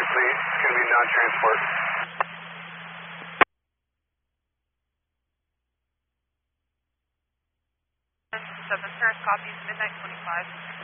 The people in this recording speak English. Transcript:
complete. It's going to be non-transport. 7 Paris copies, midnight 25.